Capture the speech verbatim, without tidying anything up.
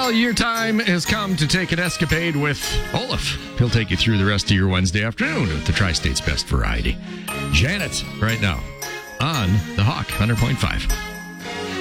Well, your time has come to take an escapade with Olaf. He'll take you through the rest of your Wednesday afternoon with the Tri-State's best variety. Janet, right now, on the Hawk, one hundred point five.